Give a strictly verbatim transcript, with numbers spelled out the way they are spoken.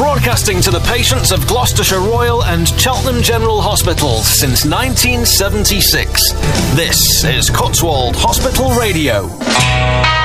Broadcasting to the patients of Gloucestershire Royal and Cheltenham General Hospitals since nineteen seventy-six. This is Cotswold Hospital Radio.